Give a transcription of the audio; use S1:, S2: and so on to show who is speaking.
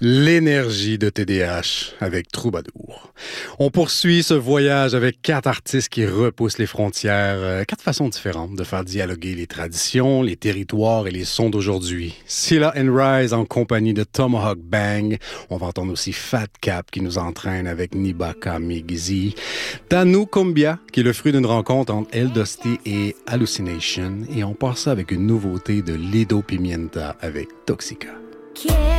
S1: L'énergie de TDH avec Troubadour. On poursuit ce voyage avec 4 artistes qui repoussent les frontières, 4 façons différentes de faire dialoguer les traditions, les territoires et les sons d'aujourd'hui. Scylla and Rise en compagnie de Tomahawk Bang. On va entendre aussi Fat Cap qui nous entraîne avec Nibaka Migizi. Tanu Kumbia qui est le fruit d'une rencontre entre El Dosti et Hallucination. Et on part ça avec une nouveauté de Lido Pimienta avec Toxica.
S2: Yeah.